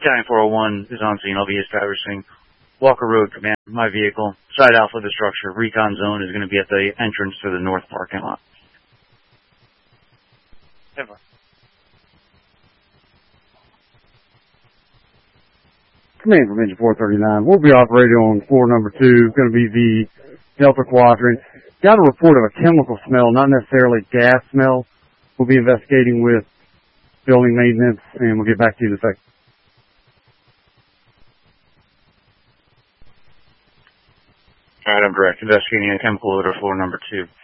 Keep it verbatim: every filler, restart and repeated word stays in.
Battalion four oh one is on scene. I'll be establishing Walker Road Command. My vehicle, Side Alpha of the structure, recon zone is going to be at the entrance to the north parking lot. Ever. Command from Engine four thirty-nine. We'll be operating on floor number two. It's going to be the Delta Quadrant. Got a report of a chemical smell, not necessarily gas smell. We'll be investigating with building maintenance, and we'll get back to you in a second. All right, I'm direct. Investigating a chemical odor, floor number two.